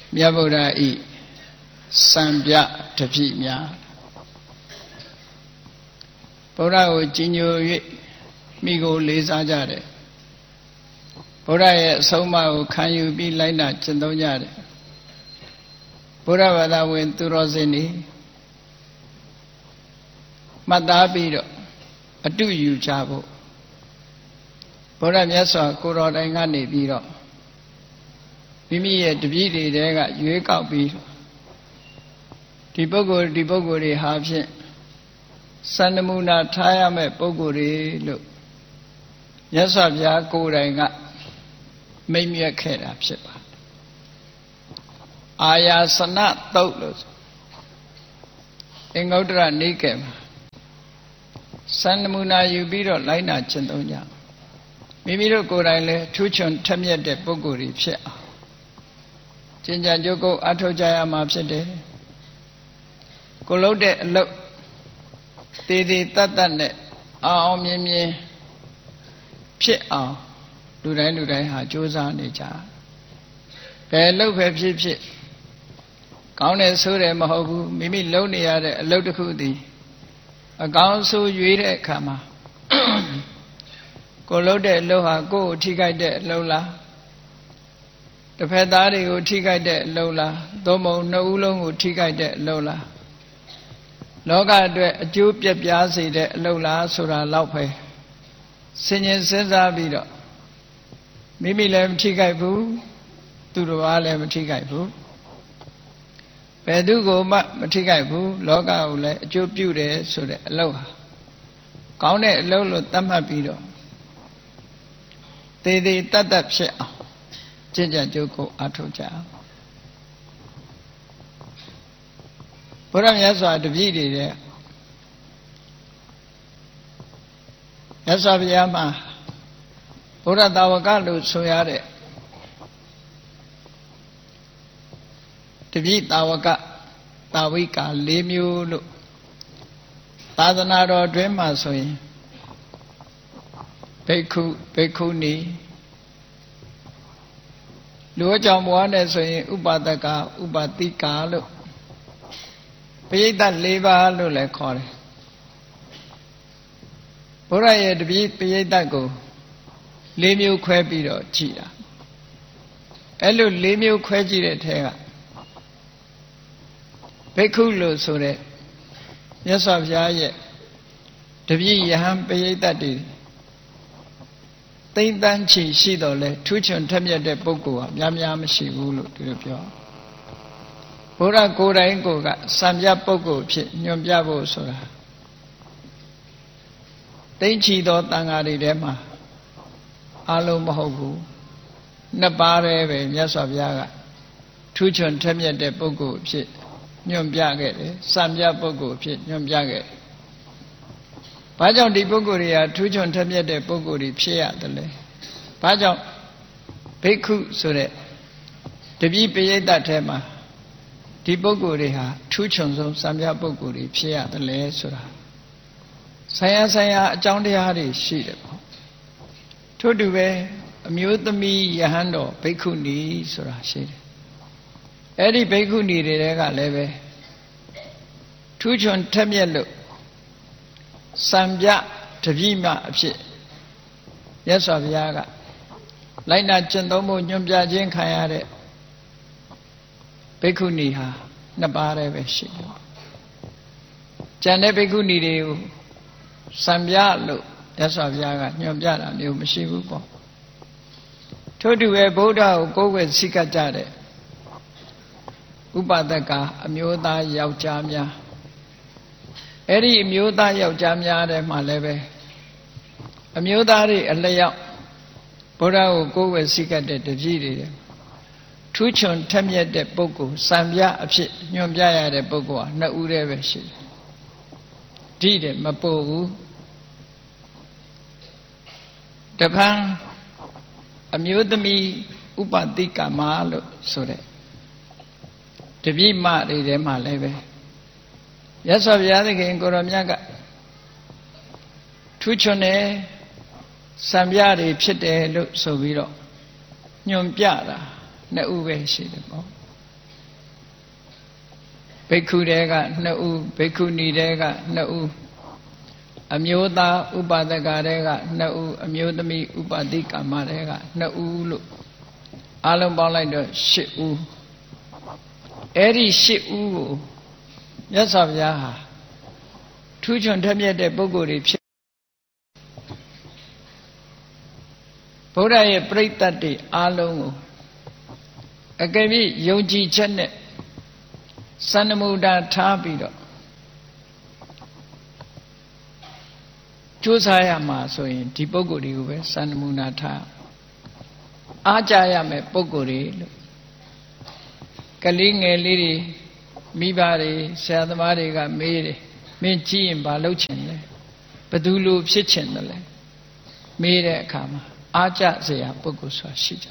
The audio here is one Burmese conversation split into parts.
မြတ်ဗုဒ္ဓဤစံပြတပိများဗုဒ္ဓကိုကြီးညို၍မိကိုလေးစားကြတယ်ဗုဒ္ဓရဲ့အဆုံးအမကိုခံယူပြီးလိုက်နာကျင့်သုံးကြတယ်ဗုဒ္ဓဘာသာဝင်သူတော်စင်တွေမှတ်သားပြီးတော့အတုယူကြဖို့ဗုဒ္ဓမြတ်စွာကိုယ်တော်တိုင်ကနေပြီးတော့မိမိရဲ့တပည့်တွေတဲကရွေးကောက်ပြီးဒီပုဂ္ဂိုလ်တွေဟာဖြင့်စံနမူနာထားရမယ့်ပုဂ္ဂိုလ်တွေလို့မြတ်စွာဘုရားကိုယ်တိုင်ကမိန့်မြတ်ခဲ့တာဖြစ်ပါတယ်အာယာစနသုတ်လို့အင်္ဂုတ္တရနိကေမှာစံနမူနာယူပြီးတော့လိုက်နာကျင့်သုံးကြမိမိတို့ကိုယ်တိုင်လည်းထူးချွန်ထက်မြက်တဲ့ပုဂ္ဂိုလ်တွေဖြစ်အောင်ကျင့်ကြံကြိုးကုပ်အထောက်ကြရမှာဖြစ်တယ်ကိုလုပ်တဲ့အလုပ်တည်တည်တတ်တတ်နဲ့အောင်မြင်မြင်ဖြစ်အောင်လူတိုင်းဟာကြိုးစားနေကြဘယ်လုပ်ပဲဖြစ်ဖြစ်ကောင်းတယ်ဆိုတယ်မဟုတ်ဘူးမိမိလုပ်နေရတဲ့အလုပ်တစ်ခုတည်းအကောင်းဆိုရွေးတဲ့အခါမှာကိုလုပ်တဲ့အလုပ်ဟာကိုယ့်ကိုထိခိုက်တဲ့အလုပ်လားတစ်ဖက်သားတွေကိုထိခိုက်တဲ့အလုပ်လားသို့မဟုတ်နှစ်ဦးလုံးကိုထိခိုက်တဲ့အလုပ်လားလောကအတွက်အကျိုးပြက်ပြားစေတဲ့အလုပ်လားဆိုတာတော့ပဲစဉ်းကျင်စဉ်းစားပြီးတော့မိမိလည်းမထိခိုက်ဘူးသူတော်ဘာလည်းမထိခိုက်ဘူးဘယ်သူကိုမှမထိခိုက်ဘူးလောကကိုလည်းအကျိုးပြုတယ်ဆိုတဲ့အလုပ်ဟာကောင်းတဲ့အလုပ်လို့သတ်မှတ်ပြီးတော့တည်တည်တတ်တတ်ဖြစ်အောင်ကျင့်ကြံကြိုးကုပ်အားထုတ်ကြဘုရားမြတ်စွာတပည့်တွေတဲ့မြတ်စွာဘုရားမှာဘုရားတာဝကလို့ဆိုရတဲ့တပည့်တာဝကတာဝိကာ၄မျိုးလို့သာသနာတော်အတွင်းမှာဆိုရင်ဘိက္ခုဘိက္ခုနီလူအကြောင်းဘဝနဲ့ဆိုရင်ဥပါဒကဥပါတိကာလို့ပရိသတ်၄ပါးလို့လည်းခေါ်တယ်ဘုရားရဲ့တပည့်ပရိသတ်ကို၄မျိုးခွဲပြီးတော့ကြည်တာအဲ့လို၄မျိုးခွဲကြည့်တဲ့ထဲကဘိက္ခုလို့ဆိုတဲ့မြတ်စွာဘုရားရဲ့တပည့်ယဟန်ပရိသတ်တွေသိမ့်တန်းချီရှိတော့လဲထူးချွန်ထက်မြက်တဲ့ပုဂ္ဂိုလ်ဟာများမရှိဘူးလို့သူတို့ပြောဘုရားကိုယ်တိုင်ကိုယ်ကစံပြပုဂ္ဂိုလ်ဖြစ်ညွှန်ပြဖို့ဆိုတာသိမ့်ချီသောတန်ဃာတွေထဲမှာအလုံးမဟုတ်ဘူးနှစ်ပါးပဲမြတ်စွာဘုရားကထူးချွန်ထက်မြက်တဲ့ပုဂ္ဂိုလ်ဖြစ်ညွှန်ပြခဲ့တယ်စံပြပုဂ္ဂိုလ်ဖြစ်ညွှန်ပြခဲ့တယ်ဘာကြောင့်ဒီပုဂ္ဂိုလ်တွေဟာထူးချွန်ထက်မြက်တဲ့ပုဂ္ဂိုလ်တွေဖြစ်ရတယ်လဲဘာကြောင့်ဘိက္ခုဆိုတဲ့တပည့်ပရိသတ်ထဲမှာဒီပုဂ္ဂိုလ်တွေဟာထူးချွန်ဆုံးစံပြပုဂ္ဂိုလ်တွေဖြစ်ရတယ်လဲဆိုတာဆိုင်ရာအကြောင်းတရားတွေရှိတယ်ပေါ့ထို့တူပဲအမျိုးသမီးယဟန်တော်ဘိက္ခုနီဆိုတာရှိတယ်အဲ့ဒီဘိက္ခုနီတွေကလည်းပဲထူးချွန်ထက်မြက်လို့စံပြတပည့်မအဖြစ်မြတ်စွာဘုရားကလိုက်နာကျင့်သုံးဖို့ညွှန်ပြခြင်းခံရတဲ့ဘိက္ခုနီဟာနှစ်ပါးတည်းပဲရှိတယ်။ကျန်တဲ့ဘိက္ခုနီတွေကိုစံပြလို့မြတ်စွာဘုရားကညွှန်ပြတာမျိုးမရှိဘူးပေါ့။ထို့တူပဲဗုဒ္ဓကိုကိုးကွယ်စိတ်ကကြတဲ့ဥပဒကအမျိုးသားယောက်ျားများအဲ့ဒီအမျိုးသားယောက်ျားများတဲ့မှာလည်းပဲအမျိုးသားတွေအလျောက်ဘုရားကိုကိုးကွယ်စိတ်ကတဲ့တပည့်တွေထူးချွန်ထက်မြက်တဲ့ပုဂ္ဂိုလ်စံပြအဖြစ်ညွှန်ပြရတဲ့ပုဂ္ဂိုလ်ဟာနှစ်ဦးတည်းပဲရှိတယ်ဒီတဲ့မပို့ဘူးတပန်းအမျိုးသမီးဥပတိကမလို့ဆိုတဲ့တပည့်မတွေထဲမှာလည်းပဲရသော်ဘုရားသခင်ကိုရောမြတ်ကထူးချွန်တဲ့စံပြတွေဖြစ်တယ်လို့ဆိုပြီးတော့ညွန်ပြတာနှစ်ဦးပဲရှိတယ်ပေါ့ဘိက္ခုတွေက2ဦးဘိက္ခုနီတွေက2ဦးအမျိုးသားဥပဒကတွေက2ဦးအမျိုးသမီးဥပတိကာမတွေက2ဦးလို့အလုံးပေါင်းလိုက်တော့8ဦးအဲ့ဒီ8ဦးကိုမြတ်စွာဘုရားဟာထူးချွန်ထက်မြက်တဲ့ပုဂ္ဂိုလ်တွေဖြစ်ဗုဒ္ဓရဲ့ပြိဋ္ဌတ်တွေအလုံးကိုအကယ်၍ယုံကြည်ချက်နဲ့စန္ဒမုဒ္ဒထားပြီးတော့ကြိုးစားရမှာဆိုရင်ဒီပုဂ္ဂိုလ်တွေကိုပဲစန္ဒမုဒ္ဒထားအားကြရမယ်ပုဂ္ဂိုလ်တွေလို့ကလေးငယ်လေးတွေမိဘတွေဆရာသမားတွေကမေးတယ်မင်းကြည့်ရင်ဘာလုပ်ချင်လဲဘယ်သူလိုဖြစ်ချင်တယ်လဲမေးတဲ့အခါမှာအားကြစရာပုဂ္ဂိုလ်ဆိုတာရှိကြ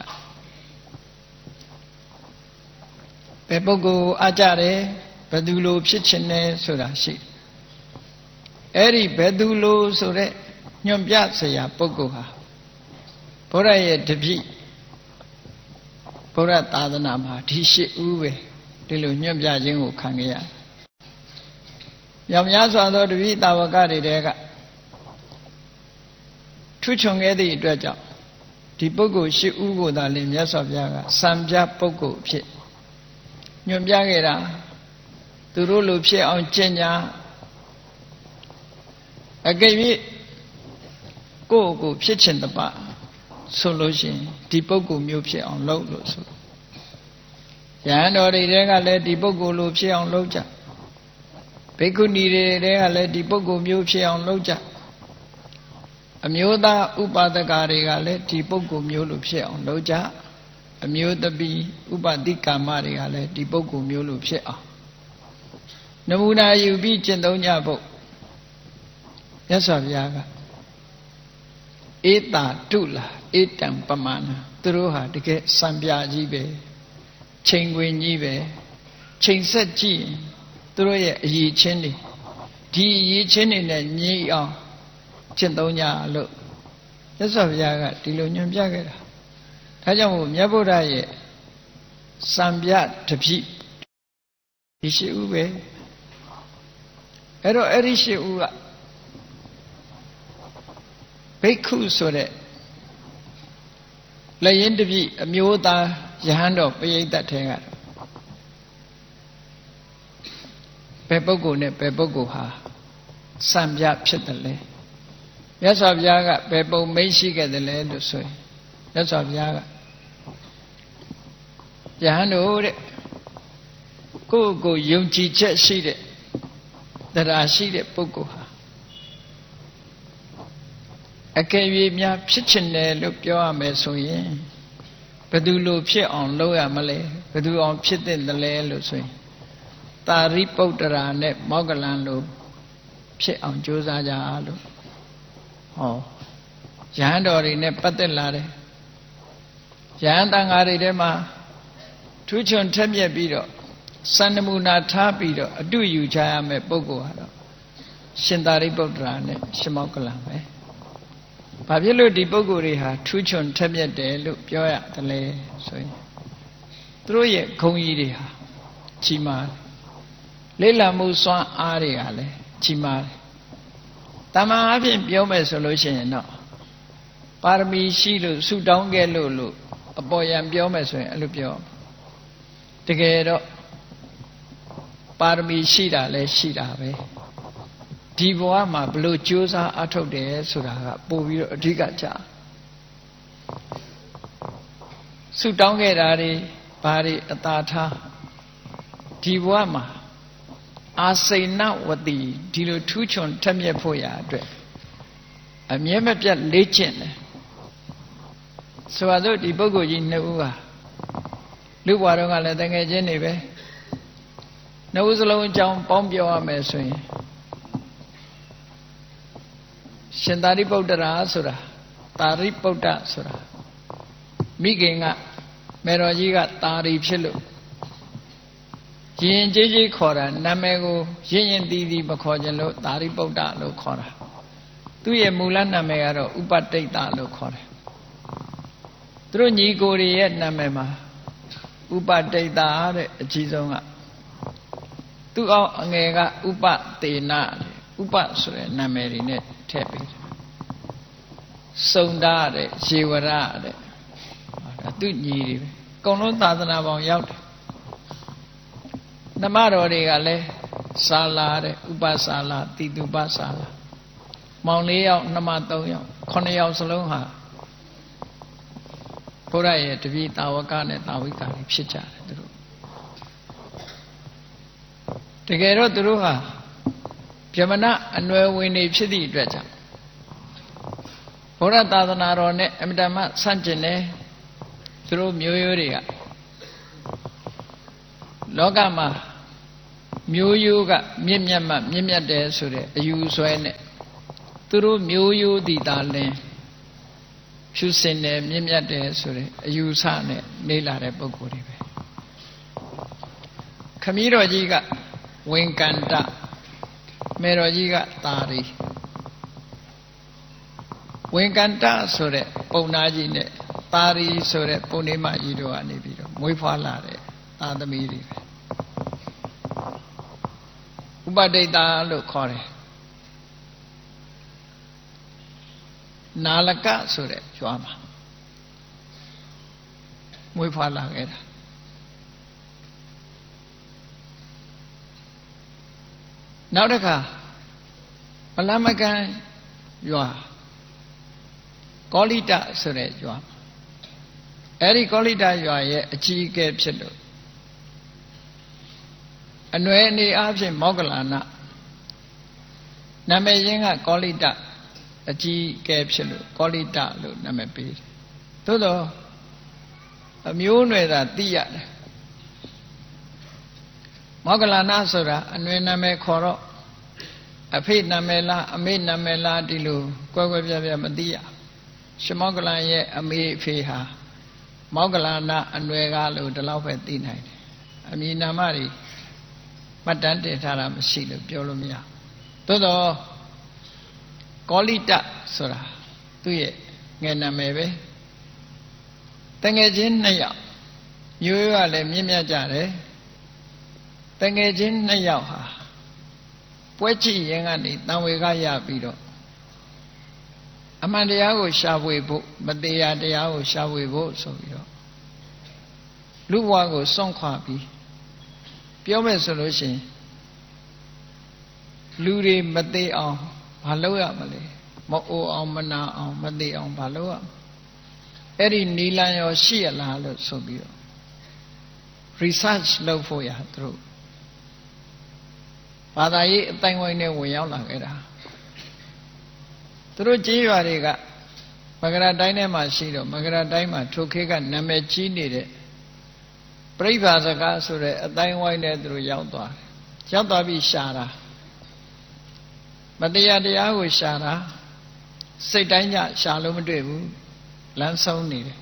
ဘယ်ပုဂ္ဂိုလ်အားကြတယ်ဘယ်သူလိုဖြစ်ချင်တယ်ဆိုတာရှိအဲ့ဒီဘယ်သူလိုဆိုတဲ့ညွန်ပြစရာပုဂ္ဂိုလ်ဟာဘုရားရဲ့တပည့်ဘုရားသာသနာမှာဒီ8ဦးပဲဒီလိုညွန်ပြခြင်းကိုခံခဲ့ရမြောင်များစွာသောတပည့်တာဝကတွေတဲကထူးချွန်ခဲ့သည့်အတွက်ကြောင့်ဒီပုဂ္ဂိုလ်8ဦးကိုသာလင်မြတ်စွာဘုရားကစံပြပုဂ္ဂိုလ်ဖြစ်ညွန်ပြခဲ့တာသူတို့လိုဖြစ်အောင်ကျင့်ကြအကယ်၍ကိုယ့်ကိုဖြစ်ချင်တပါဆိုလို့ရှိရင်ဒီပုဂ္ဂိုလ်မျိုးဖြစ်အောင်လုပ်လို့ဆိုရဟန်းတော်တွေတဲကလည်းဒီပုဂ္ဂိုလ်လိုဖြစ်အောင်လုပ်ကြဘိက္ခုနီတွေတဲကလည်းဒီပုဂ္ဂိုလ်မျိုးဖြစ်အောင်လုပ်ကြအမျိုးသားဥပဒကတွေကလည်းဒီပုဂ္ဂိုလ်မျိုးလိုဖြစ်အောင်လုပ်ကြအမျိုးသမီးဥပတိကာမတွေကလည်းဒီပုဂ္ဂိုလ်မျိုးလိုဖြစ်အောင်နမူနာယူပြီးကျင့်သုံးကြဖို့မြတ်စွာဘုရားကဧတာတုလာဧတံပမာဏသူတို့ဟာတကယ်စံပြကြီးပဲချိန်ခွင်ကြီးပဲချိန်ဆက်ကြည့်သူတို့ရဲ့အရေးချင်းတွေဒီအရေးချင်းတွေနဲ့ညီအောင်ကျင့်သုံးကြလို့မြတ်စွာဘုရားကဒီလိုညွှန်ပြခဲ့တာဒါကြောင့်မို့မြတ်ဗုဒ္ဓရဲ့စံပြတပည့်ဒီ8ဦးပဲအဲ့တော့အဲ့ဒီ8ဦးကဘိက္ခုဆိုတဲ့လက်ရင်တပည့်အမျိုးသားယဟန်တော်ပရိသတ်ထဲကဘယ်ပုဂ္ဂိုလ်နဲ့ဘယ်ပုဂ္ဂိုလ်ဟာစံပြဖြစ်တယ်လဲမြတ်စွာဘုရားကဘယ်ပုံမိတ်ရှိခဲ့တယ်လဲလို့ဆိုရင်မြတ်စွာဘုရားကယဟန်တို့တဲ့ကိုယ့်ကိုယုံကြည်ချက်ရှိတဲ့တရားရှိတဲ့ပုဂ္ဂိုလ်ဟာအကယ်၍များဖြစ်ချင်တယ်လို့ပြောရမယ်ဆိုရင်ဘယ်သူလိုဖြစ်အောင်လုပ်ရမလဲဘယ်သူအောင်ဖြစ်တဲ့တလဲလို့ဆိုရင်တာရိပုတ္တရာနဲ့မောဂလန်လိုဖြစ်အောင်ကြိုးစားကြလို့ဟောယဟန်တော်တွေနဲ့ပတ်သက်လာတယ်ယဟန်တန်ဃာတွေထဲမှာထူးချွန်ထက်မြက်ပြီးတော့စံနမူနာထားပြီးတော့အတုယူချရမယ်ပုဂ္ဂိုလ်ကတော့ရှင်သာရိပုတ္တရာနဲ့ရှင်မောဂလန်ပဲဘာဖြစ်လို့ဒီပုဂ္ဂိုလ်တွေဟာထူးချွန်ထက်မြက်တယ်လို့ပြောရတယ်လဲဆိုရင်သူတို့ရဲ့ဂုဏ်ကြီးတွေဟာကြီးမားတယ်လိလမှုစွမ်းအားတွေကလည်းကြီးမားတယ်တမန်အဖြစ်ပြောမယ်ဆိုလို့ရှိရင်တော့ပါရမီရှိလို့ဆုတောင်းခဲ့လို့အပေါ်ယံပြောမယ်ဆိုရင်အဲ့လိုပြောတကယ်တော့ပါရမီရှိတာလည်းရှိတာပဲဒီဘဝမှာဘလို့ကြိုးစားအထုတ်တယ်ဆိုတာကပို့ပြီးတော့အဓိကကြဆုတောင်းခဲ့တာတွေဘာတွေအသာထားဒီဘဝမှာအာစိဏဝတိဒီလိုထူးချွန်ထက်မြက်ဖို့ရာအတွက်အမြဲမပြတ်လေ့ကျင့်တယ်ဆိုတော့ဒီပုဂ္ဂိုလ်ကြီး2ဦးဟာလူဘဝတော့ကလည်းတကယ်ချင်းနေပဲ2ဦးစလုံးအကြောင်းပေါင်းပြောရမယ်ဆိုရင်ရှင်သာရိပုတ္တရာဆိုတာသာရိပုတ္တဆိုတာမိခင်ကမေတော်ကြီးကတာရီဖြစ်လို့ရင်ကြီးကြီးခေါ်တာနာမည်ကိုရင်ရင်တီးတီးမခေါ်ကြလို့သာရိပုတ္တလို့ခေါ်တာသူ့ရဲ့မူလနာမည်ကတော့ဥပတိတ်တလို့ခေါ်တယ်သူတို့ညီကိုတွေရဲ့နာမည်မှာဥပတိတ်တတဲ့အကြီးဆုံးကသသူ့အောင်အငယ်ကဥပတေနဥပဆိုတဲ့နာမည်တွေနဲ့ထည့်ပေးတယ်စုံတာတဲ့ရေဝရတဲ့ဒါသူညီတွေပဲအကုန်လုံးသာသနာပေါင်းရောက်တယ်နှမတော်တွေကလည်းစာလာတဲ့ဥပစာလာတိတုပစာလာမောင်၄ယောက်နှမ၃ယောက်9ယောက်စလုံးဟာဘုရားရဲ့တပည့်တာဝကနဲ့တာဝိကာတွေဖြစ်ကြတယ်သူတို့တကယ်တော့သူတို့ဟာဗြဟ္မဏအနွယ်ဝင်နေဖြစ်သည့်အတွက်ကြောင့်ဘုရားသာသနာတော်နဲ့အမြဲတမ်းဆန့်ကျင်တယ်သူတို့မျိုးရိုးတွေကလောကမှာမျိုးရိုးကမြင့်မြတ်မှမြင့်မြတ်တယ်ဆိုတဲ့အယူဆွဲနဲ့သူတို့မျိုးရိုးတည်တာလင်းဖြူစင်တယ်မြင့်မြတ်တယ်ဆိုတဲ့အယူဆနဲ့နေလာတဲ့ပုဂ္ဂိုလ်တွေပဲခမည်းတော်ကြီးကဝင်ကန္တမေတော်ကြီးကတာရီဝင်ကန္တဆိုတဲ့ပုံနာကြီးနဲ့တာရီဆိုတဲ့ပုံနေမကြီးတို့ကနေပြီးတော့မွေးဖွားလာတဲ့သာသမီတွေပဲဥပဒိတာလို့ခေါ်တယ်နာလကဆိုတဲ့ကျွမ်းမှာမွေးဖွားလာခဲ့တာနောက်တစ်ခါမလမကန်ရွာကောလိတဆိုတဲ့ရွာအဲ့ဒီကောလိတရွာရဲ့အကြီးအကဲဖြစ်လို့အနွယ်အနေအားဖြင့်မောဂလနာနာမည်ရင်းကကောလိတအကြီးအကဲဖြစ်လို့ကောလိတလို့နာမည်ပေးတယ်သို့တော့အမျိုးအနွယ်သာသိရတယ်မောဂလနာဆိုတာအနွယ်နာမည်ခေါ်တော့အဖေနာမည်လားအမေနာမည်လားဒီလိုကွဲကွဲပြားပြားမသိရရှမောဂလန်ရဲ့အမေအဖေဟာမောဂလနာအနွယ်ကလို့ဒီလောက်ပဲသိနိုင်တယ်အမည်နာမတွေမှတ်တမ်းတင်ထားတာမရှိလို့ပြောလို့မရသို့တော့ကောလိတဆိုတာသူ့ရဲ့ငယ်နာမည်ပဲတငယ်ချင်း2ယောက်မျိုးရိုးကလည်းမြင့်မြတ်ကြတယ်တငယ်ချင်း2ယောက်ဟာပွဲကြည့်ရင်ကနေတန်ဝေကရပြီးတော့အမှန်တရားကိုရှာဖွေဖို့မတရားတရားကိုရှာဖွေဖို့ဆိုပြီးတော့လူဘဝကိုစွန့်ခွာပြီးပြောမယ်ဆိုလို့ရှိရင်လူတွေမသေးအောင်မလုပ်ရမလဲမအိုအောင်မနာအောင်မသေးအောင်မလုပ်ရအဲ့ဒီနီလန်ရောရှိရလားလို့ဆိုပြီးတော့ research လုပ်ဖို့ရသူတို့ဘာသာရေးအတိုင်းဝိုင်းနဲ့ဝင်ရောက်လာခဲ့တာသူတို့ကြေးရွာတွေကမကရာတိုင်းထဲမှာရှိတော့မကရာတိုင်းမှာထိုခေတ်ကနာမည်ကြီးနေတဲ့ပြိဗာစကားဆိုတဲ့အတိုင်းဝိုင်းနဲ့သူတို့ရောက်သွားတယ်ရောက်သွားပြီးရှာတာမတရားတရားကိုရှာတာစိတ်တိုင်းကြရှာလို့မတွေ့ဘူးလမ်းဆုံးနေတယ်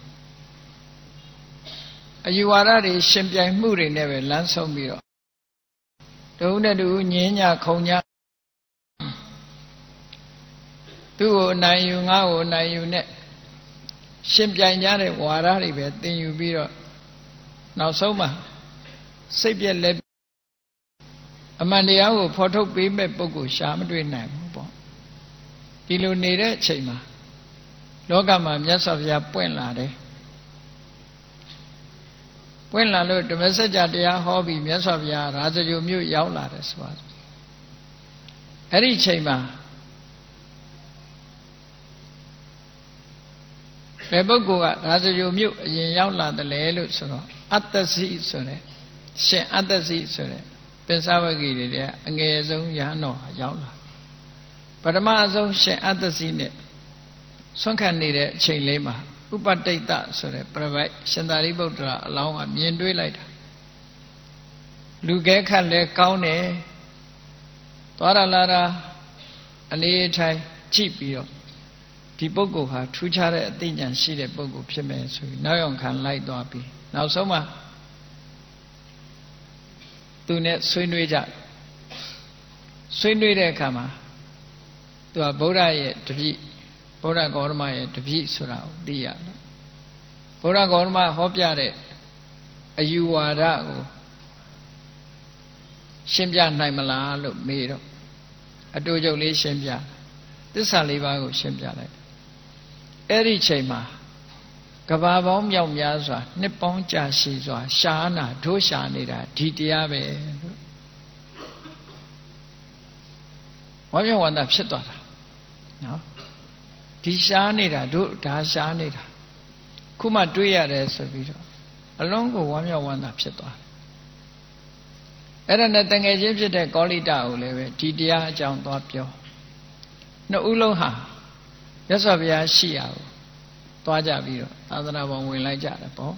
အယူဝါဒတွေရှင်ပြိုင်မှုတွေနဲ့ပဲလမ်းဆုံးပြီးတော့တုံးနဲ့တူညင်းညခုံညသူ့ကိုအနိုင်ယူငါ့ကိုအနိုင်ယူနဲ့ရှင်ပြိုင်ကြတဲ့ဝါဒတွေပဲသင်ယူပြီးတော့နောက်ဆုံးမှာစိတ်ပြက်လက်အမှန်တရားကိုဖော်ထုတ်ပေးမဲ့ပုဂ္ဂိုလ်ရှာမတွေ့နိုင်ဘူးပေါ့ဒီလိုနေတဲ့အချိန်မှာလောကမှာမြတ်စွာဘုရားပွင့်လာတယ်ပွင့်လာလို့ဓမ္မစကြာတရားဟောပြီးမြတ်စွာဘုရားရာဇဂိုမြို့ရောက်လာတယ်ဆိုပါစို့အဲ့ဒီအချိန်မှာဘယ်ပုဂ္ဂိုလ်ကရာဇဂိုမြို့အရင်ရောက်လာတယ်လေလို့ဆိုတော့အတ္တစီဆိုတဲ့ရှင်အတ္တစီဆိုတဲ့ပင်စဝဂီတွေတဲ့အငယ်ဆုံးရဟန်းတော်ရောက်လာပထမအဆုံးရှင်အတ္တစီနဲ့ဆွမ်းခံနေတဲ့အချိန်လေးမှာဥပတိတ်တဆိုတဲ့ပြပိုက်ရှင်သာရိပုတ္တရာအလောင်းကမြင်တွေ့လိုက်တာလူကဲခတ်လဲကောင်းတယ်သွားရလာတာအနေထိုင်ကြည့်ပြီးတော့ဒီပုဂ္ဂိုလ်ဟာထူးခြားတဲ့အသိဉာဏ်ရှိတဲ့ပုဂ္ဂိုလ်ဖြစ်မယ်ဆိုပြီးနောက်ရောက်ခံလိုက်သွားပြီးနောက်ဆုံးမှာသူနဲ့ဆွေးနွေးကြဆွေးနွေးတဲ့အခါမှာသူကဗုဒ္ဓရဲ့တပည့်ဗုဒ္ဓဂေါတမရဲ့တပည့်ဆိုတာကိုသိရတယ်ဗုဒ္ဓဂေါတမဟောပြတဲ့အယူဝါဒကိုရှင်းပြနိုင်မလားလို့မေးတော့အတူချုပ်လေးရှင်းပြသစ္စာလေးပါးကိုရှင်းပြလိုက်အဲ့ဒီချိန်မှာကဘာပေါင်းမြောက်များစွာနှစ်ပေါင်းကြာရှည်စွာရှားနာဒုရှာနေတာဒီတရားပဲလို့ဝါမျက်ဝန္တာဖြစ်သွားတာနော်ဒီရှားနေတာတို့ဒါရှားနေတာခုမှတွေးရတယ်ဆိုပြီးတော့အလုံးကိုဝါမျက်ဝန္တာဖြစ်သွားတယ်အဲ့ဒါနဲ့တငယ်ချင်းဖြစ်တဲ့ကောလိတကိုလည်းပဲဒီတရားအကြောင်းသွားပြောနှစ်ဦးလုံးဟာမြတ်စွာဘုရားရှိရကိုသွားကြပြီးတော့သာသနာ့ဘောင်ဝင်လိုက်ကြတယ်ပေါ့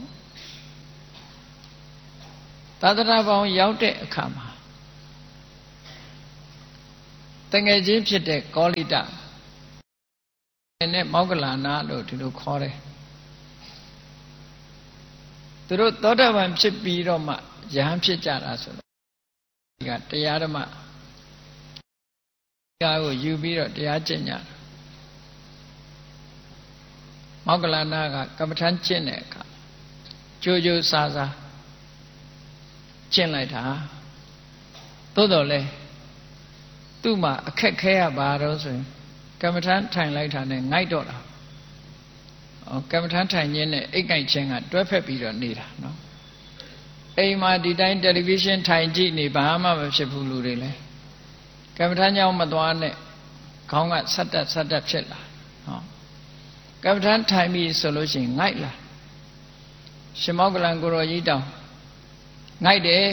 သာသနာ့ဘောင်ရောက်တဲ့အခါမှာတငယ်ချင်းဖြစ်တဲ့ကောလိတနဲ့မောဂလနာလို့ဒီလိုခေါ်တယ်သူတို့သောတာပန်ဖြစ်ပြီးတော့မှယဟန်ဖြစ်ကြတာဆိုတော့ဒီကတရားဓမ္မတရားကိုယူပြီးတော့တရားကျင့်ကြတာမောဂလနာကကမ္မထမ်းကျင့်တဲ့အခါကြိုးကြိုးစားစားကျင့်လိုက်တာသို့တော်လဲသူ့မှာအခက်ခဲရပါတော့ဆိုရင်ကမ္မထမ်းထိုင်လိုက်တာနဲ့ငိုက်တော့တာကမ္မထမ်းထိုင်ခြင်းနဲ့အိတ်ကိုက်ခြင်းကတွဲဖက်ပြီးတော့နေတာနော်အိမ်မှာဒီတိုင်းတယ်လီဗီရှင်းထိုင်ကြည့်နေဘာမှမဖြစ်ဘူးလူတွေလဲကမ္မထမ်းကြောင့်မသွားနဲ့ခေါင်းကဆက်တက်ဖြစ်လာဟောကမ္မထမ်းထိုင်ပြီဆိုလို့ရှိရင်ငိုက်လာရှင်မောဂလန်ကိုရောကြီးတောင်ငိုက်တယ်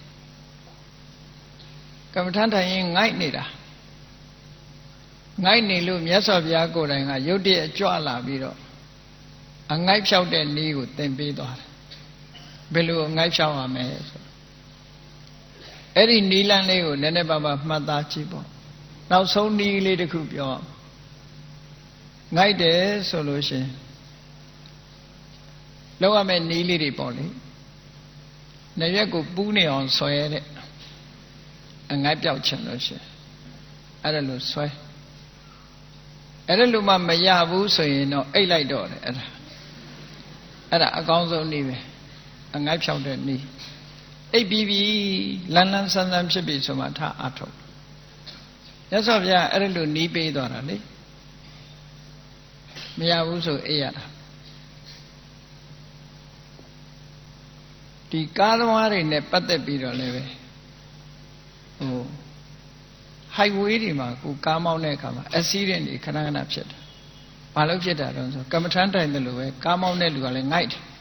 ကမ္မထမ်းထိုင်ရင်ငိုက်နေတာငိုက်နေလို့မြတ်စွာဘုရားကိုယ်တိုင်ကရုတ်တရက်ကြွလာပြီးတော့အငိုက်ဖြောက်တဲ့နည်းကိုသင်ပေးသွားတယ်ဘယ်လိုအငိုက်ဖြောက်ရမလဲဆိုအဲ့ဒီနည်းလမ်းလေးကိုနည်းနည်းပါးပါးမှတ်သားကြည့်ပေါ့နောက်ဆုံးနည်းလေးတစ်ခုပြောငိုက်တယ်ဆိုလို့ရှိရင်လောက်ရမယ့်နည်းလေးတွေပေါ့လေနှစ်ရက်ကိုပူးနေအောင်ဆွဲတဲ့အငိုက်ပြောက်ချင်လို့ရှိရင်အဲ့ဒါလို့ဆွဲအဲ့ဒါလို့မှမရဘူးဆိုရင်တော့အိတ်လိုက်တော့တယ်အဲ့ဒါအကောင်းဆုံးနည်းပဲအငိုက်ဖြောက်တဲ့နည်းအိတ်ပြီးပြီလန်းလန်းဆန်းဆန်းဖြစ်ပြီဆိုမှထားအထုတ်ရသော်ဗျာအဲ့ဒါလို့နီးပေးသွားတာလေမရဘူးဆိုအိတ်ရတာဒီကားသမားတွေနဲ့ပတ်သက်ပြီးတော့လည်းပဲhighway တွေမှာကိုကားမောင်းတဲ့အခါမှာ accident တွေခဏခဏဖြစ်တယ်။ဘာလို့ဖြစ်တာလဲဆိုကမ္မထမ်းတိုင်တယ်လို့ပဲကားမောင်းတဲ့လူကလည်းငိုက်တယ်။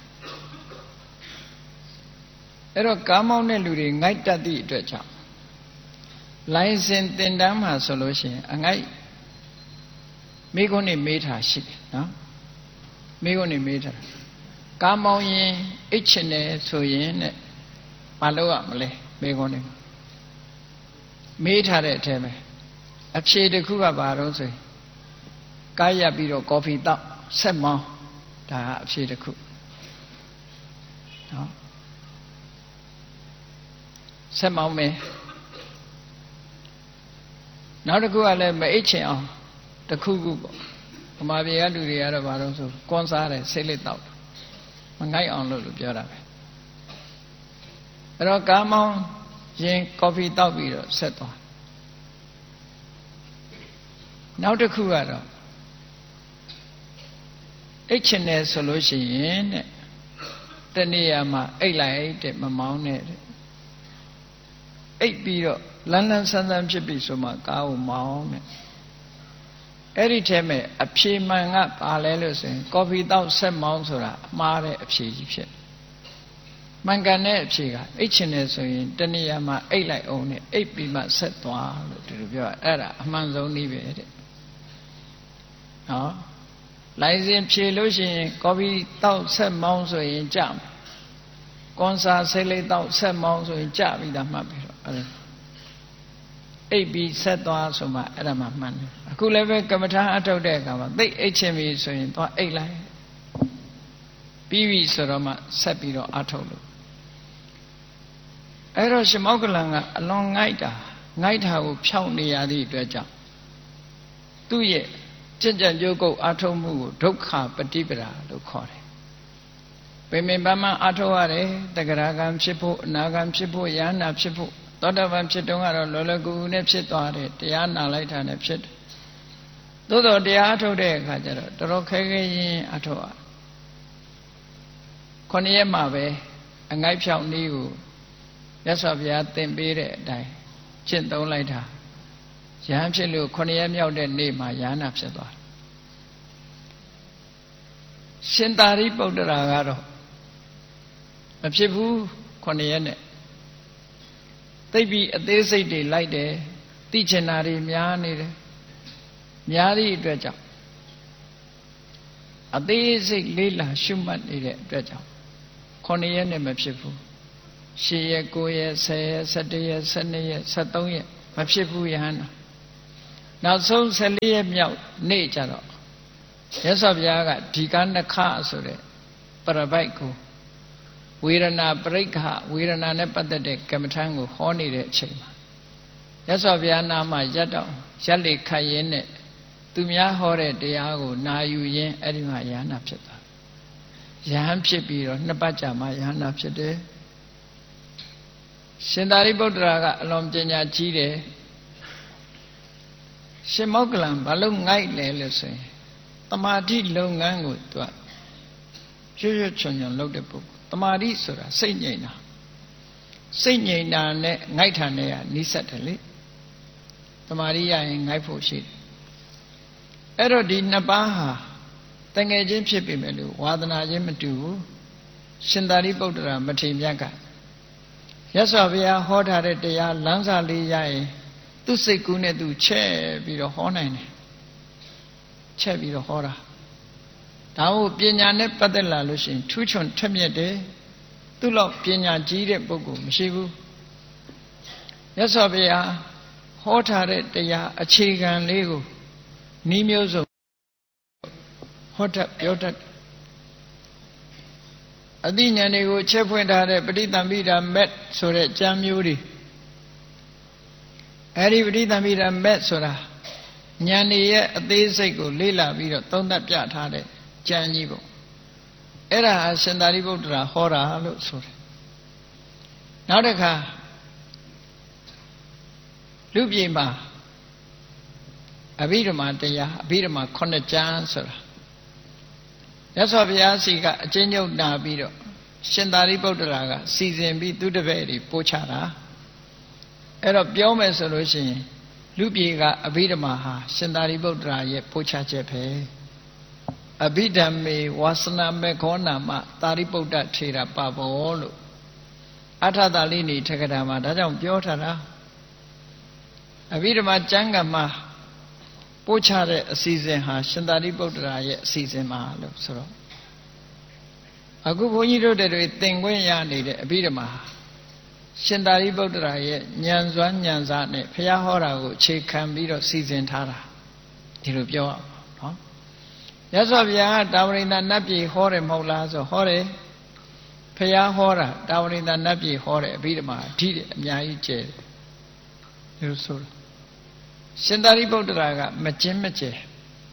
အဲ့တော့ကားမောင်းတဲ့လူတွေငိုက်တတ်သည့်အတွက်ကြောင့်လိုင်စင်တင်တန်းမှာဆိုလို့ရှိရင်အငိုက်မိခွန်းနေမေးထားရှိတယ်နော်။မိခွန်းနေမေးထားကားမောင်းရင်အိတ်ချင်တယ်ဆိုရင်နဲ့မလုပ်ရမလဲမိခွန်းနေမေးထားတဲ့အထဲမှာအဖြေတစ်ခုကဘာလို့ဆိုရင်ကားရပ်ပြီးတော့ကော်ဖီတောက်ဆက်မောင်းဒါကအဖြေတစ်ခုနော်ဆက်မောင်းမယ်နောက်တစ်ခုကလည်းမအိတ်ချင်အောင်တစ်ခုခုပေါ့ဗမာပြည်ကလူတွေကတော့ဘာလို့ဆိုကွန်စားတယ်ဆေးလေးတောက်မငိုက်အောင်လို့ပြောတာပဲအဲ့တော့ကားမောင်းရင်ကော်ဖီတောက်ပြီးတော့ဆက်သွားနောက်တစ်ခုကတော့အိတ်ချင်တယ်ဆိုလို့ရှိရင်တဲ့တနေ့ရမှာအိတ်လိုက်တဲ့မမောင်းနဲ့တဲ့အိတ်ပြီးတော့လန်းလန်းဆန်းဆန်းဖြစ်ပြီဆိုမှကားကိုမောင်းတဲ့အဲ့ဒီထဲမှာအဖြေမှန်ကပါလဲလို့ဆိုရင်ကော်ဖီတောက်ဆက်မောင်းဆိုတာအမှားတဲ့အဖြေကြီးဖြစ်မှန်ကန်တဲ့အဖြေကအိတ်ချင်တယ်ဆိုရင်တနေ့ရမှာအိတ်လိုက်အောင်နဲ့အိတ်ပြီးမှဆက်သွားလို့ဒီလိုပြောအဲ့ဒါအမှန်ဆုံးနည်းပဲတဲ့နော်လိုင်စင်ဖြေလို့ရှိရင်ကော်ဖီတောက်ဆက်မောင်းဆိုရင်ကြမယ်ကွန်ဆာဆေးလေးတောက်ဆက်မောင်းဆိုရင်ကြပြီဒါမှတ်ပြီတော့အဲ့အိတ်ပြီးဆက်သွားဆိုမှအဲ့ဒါမှမှန်တယ်အခုလည်းပဲကမ္မထာအထုတ်တဲ့အခါမှာသိအိတ်ချင်ပြီဆိုရင်သွားအိတ်လိုက်ပြီးပြီဆိုတော့မှဆက်ပြီးတော့အထုတ်လို့အဲ့တော့ရှင်မောဂလန်ကအလွန်ငိုက်တာကိုဖြောင်းနေရသည့်အတွက်ကြောင့်သူ့ရဲ့ကြံ့ကြံ့ကြိုးကုပ်အထုတ်မှုကိုဒုက္ခပฏิပဒါလို့ခေါ်တယ်ပင်ပန်းပန်းအထုတ်ရတယ်တဂရကံဖြစ်ဖို့အနာကံဖြစ်ဖို့ယန္နာဖြစ်ဖို့သောတာပန်ဖြစ်တုန်းကတော့လောလောကူကူနဲ့ဖြစ်သွားတယ်တရားနာလိုက်တာနဲ့ဖြစ်တယ်သို့တော့တရားအထုတ်တဲ့အခါကျတော့တော်တော်ခဲခဲရင်းအထုတ်ရ9 ရက်မှပဲအငိုက်ဖြောင်းနည်းကိုမြတ်စွာဘုရားသင်ပေးတဲ့အတိုင်းကျင့်သုံးလိုက်တာယဟန်ဖြစ်လို့9 ရက်မြောက်တဲ့နေ့မှာယဟနာဖြစ်သွားတယ်ရှင်သာရိပုတ္တရာကတော့မဖြစ်ဘူး9 ရက်နဲ့သိပြီးအသေးစိတ်တွေလိုက်တယ်သိချင်တာတွေများနေတယ်များသည့်အတွက်ကြောင့်အသေးစိတ်လေးလာရှုမှတ်နေတဲ့အတွက်ကြောင့်9 ရက်နဲ့မဖြစ်ဘူး10 ရက်9 ရက်10 ရက်11 ရက်12 ရက်13 ရက်မဖြစ်ဘူးယဟန်နောက်ဆုံး14 ရက်မြောက်နေ့ကျတော့မြတ်စွာဘုရားကဒီကနခဆိုတဲ့ပရပိုက်ကိုဝေဒနာပရိက္ခဝေဒနာနဲ့ပတ်သက်တဲ့ကမ္မထံကိုဟောနေတဲ့အချိန်မှာမြတ်စွာဘုရားနာမှာရက်တော့ရက်လေခတ်ရင်းနဲ့သူများဟောတဲ့တရားကိုနာယူရင်းအဲ့ဒီမှာယဟနာဖြစ်သွားယဟန်ဖြစ်ပြီးတော့2 ပတ်ကြာမှယဟနာဖြစ်တယ်ရှင်သာရိပုတ္တရာကအလွန်ပညာကြီးတယ်ရှင်မောက္ကလံဘာလို့ငိုက်လဲလို့ဆိုရင်တမာတိလုပ်ငန်းကိုသူကရွရွချွန်ချွန်လုပ်တဲ့ပုဂ္ဂိုလ်တမာတိဆိုတာစိတ်ငြိမ်တာစိတ်ငြိမ်တာနဲ့ငိုက်ထာနဲ့ကနီးစပ်တယ်လေတမာတိရရင်ငိုက်ဖို့ရှိတယ်အဲ့တော့ဒီ2 ပါးဟာတငယ်ချင်းဖြစ်ပြီမဲ့လို့ဝါသနာချင်းမတူဘူးရှင်သာရိပုတ္တရာမထေရမြတ်ကမြတ်စွာဘုရားဟောထားတဲ့တရားလမ်းစာလေးရရင်သူ့စိတ်ကူးနဲ့သူချက်ပြီးတော့ဟောနိုင်တယ်ချက်ပြီးတော့ဟောတာဒါမို့ပညာနဲ့ပတ်သက်လာလို့ရှိရင်ထူးချွန်ထက်မြက်တယ်သူ့လောက်ပညာကြီးတဲ့ပုဂ္ဂိုလ်မရှိဘူးမြတ်စွာဘုရားဟောထားတဲ့တရားအခြေခံလေးကိုဤမျိုးစုံဟောတတ်ပြောတတ်အသိဉာဏ်တွေကိုချက်ဖွင့်ထားတဲ့ပဋိသင်္ပိဒါမက်ဆိုတဲ့ကျမ်းမျိုးတွေအဲဒီပဋိသင်္ပိဒါမက်ဆိုတာဉာဏ်တွေရဲ့အသေးစိတ်ကိုလေ့လာပြီးတော့သုံးသပ်ပြထားတဲ့ကျမ်းကြီးပေါ့အဲ့ဒါဟာရှင်သာရိပုတ္တရာဟောတာလို့ဆိုတယ်နောက်တစ်ခါလူပြည်မှာအဘိဓမ္မာတရားအဘိဓမ္မာ9 ကျမ်းဆိုတာမြတ်စွာဘုရားစီကအကျဉ်းချုပ်နာပြီးတော့ရှင်သာရိပုတ္တရာကစီစဉ်ပြီးသူတပည့်တွေပို့ချတာအဲ့တော့ပြောမယ်ဆိုလို့ရှိရင်လူပြည်ကအဘိဓမ္မာဟာရှင်သာရိပုတ္တရာရဲ့ပို့ချချက်ပဲအဘိဓမ္မေဝါစနာမေခောနာမသာရိပုတ္တထေရပဘောလို့အထသာလိနိထကထာမှာဒါကြောင့်ပြောထားတာအဘိဓမ္မာကျမ်းဂန်မှာပို့ချတဲ့အစီအစဉ်ဟာရှင်သာရိပုတ္တရာရဲ့အစီအစဉ်ပါလို့ဆိုတော့အခုဘုန်းကြီးတို့တွေသင်ခွင့်ရနေတဲ့အဘိဓမ္မာရှင်သာရိပုတ္တရာရဲ့ဉာဏ်စွမ်းဉာဏ်စားနဲ့ဘုရားဟောတာကိုအခြေခံပြီးတော့စီစဉ်ထားတာဒီလိုပြောရအောင်နော်မြတ်စွာဘုရားကတာဝရိန္ဒနတ်ပြည်ဟောတယ်မဟုတ်လားဆိုဟောတယ်ဘုရားဟောတာတာဝရိန္ဒနတ်ပြည်ဟောတယ်အဘိဓမ္မာအဓိအများကြီးကျယ်တယ်ဒီလိုဆိုတော့ရှင်သာရိပုတ္တရာကမကျင်းမကျဲ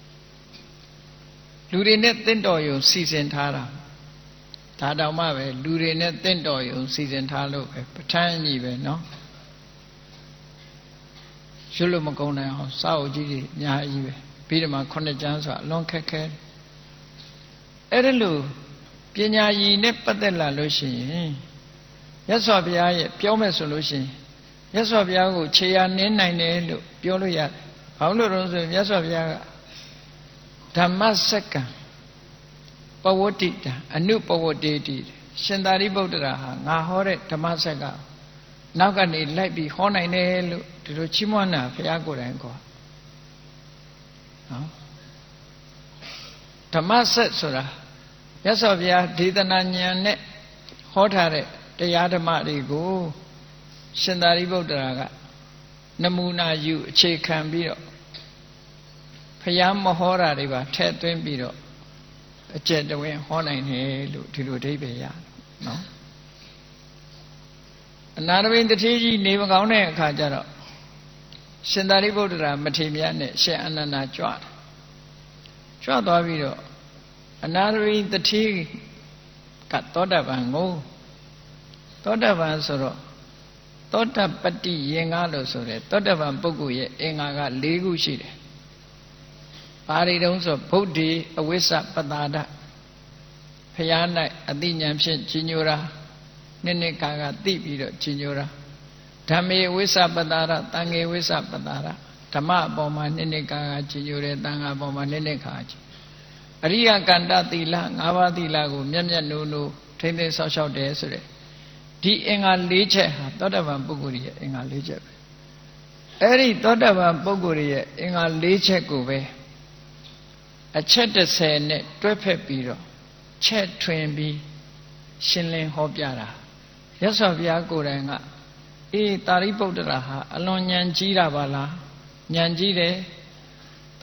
လူတွေနဲ့တင့်တော်ယုံစီစဉ်ထားတာဒါတောင်မှပဲလူတွေနဲ့တင့်တော်ယုံစီစဉ်ထားလို့ပဲပဋ္ဌာန်းကြီးပဲเนาะရွတ်လို့မကုန်နိုင်အောင်စာအုပ်ကြီးတွေအများကြီးပဲပြီးတော့မှ9 ကျမ်းဆိုတာအလွန်ခက်ခဲအဲ့ဒါလို့ပညာရည်နဲ့ပတ်သက်လာလို့ရှိရင်မြတ်စွာဘုရားရဲ့ပြောမယ်ဆိုလို့ရှိရင်မြတ်စွာဘုရားကိုခြေရာနင်းနိုင်တယ်လို့ပြောလို့ရတယ်။ဘာလို့လဲဆိုရင်မြတ်စွာဘုရားကဓမ္မစက္ကံပဝတ္တိတံအနုပဝတ္တိတိရှင်သာရိပုတ္တရာဟာငါဟောတဲ့ဓမ္မစက္ကနောက်ကနေလိုက်ပြီးဟောနိုင်တယ်လို့ဒီလိုချီးမွမ်းတာဘုရားကိုယ်တိုင်ခေါ်နော်ဓမ္မစက်ဆိုတာမြတ်စွာဘုရားဒေသနာဉာဏ်နဲ့ဟောထားတဲ့တရားဓမ္မတွေကိုရှင်သာရိပုတ္တရာကနမူနာယူအခြေခံပြီးတော့ဘုရားမဟောတာတွေပါထည့်သွင်းပြီးတော့အကျက်တဝင်းဟောနိုင်တယ်လို့ဒီလိုအဓိပ္ပာယ်ရနော်အနာရဝိတ္တိကြီးနေမကောင်းတဲ့အခါကျတော့ရှင်သာရိပုတ္တရာမထေရမြတ်နဲ့ရှင်အနန္ဒာကြွသွားပြီးတော့အနာရဝိတ္တိကသောတာပန်ကိုသောတာပန်ဆိုတော့သောတပတ္တိယင်္ဂလို့ဆိုတဲ့သောတပန်ပုဂ္ဂိုလ်ရဲ့အင်္ဂါက၄ခုရှိတယ်။ဘာတွေတုံးဆိုဗုဒ္ဓေအဝိစ္စပတာဒဖျား၌အတိညာဖြင့်ကြီးညိုတာနှစ်ခါကသိပြီးတော့ကြီးညိုတာဓမ္မေဝိစ္စပတာဒတန်ခေဝိစ္စပတာဒဓမ္မအပေါ်မှာနှစ်ခါကကြီးညိုတယ်တန်ခါအပေါ်မှာနှစ်ခါကြီးအရိယကန္တသီလ၅ပါးသီလကိုမျက်မျက်နှိုးနှိုးထိမ့်သိမ်းဆောက်ရှောက်တယ်ဆိုတဲ့ဒီအင်္ဂါ၄ချက်ဟာသောတပန်ပုဂ္ဂိုလ်ရဲ့အင်္ဂါ၄ချက်ပဲအဲ့ဒီသောတပန်ပုဂ္ဂိုလ်ရဲ့အင်္ဂါ၄ချက်ကိုပဲအချက်30နဲ့တွဲဖက်ပြီးတော့ချက်ထွင်ပြီးရှင်းလင်းဟောပြတာမြတ်စွာဘုရားကိုယ်တိုင်ကအေးတာရိပုတ္တရာဟာအလွန်ဉာဏ်ကြီးတာပါလားဉာဏ်ကြီးတယ်